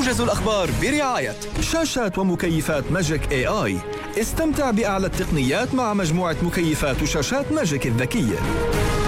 موجز الأخبار برعاية شاشات ومكيفات ماجيك AI. استمتع بأعلى التقنيات مع مجموعة مكيفات وشاشات ماجيك الذكية.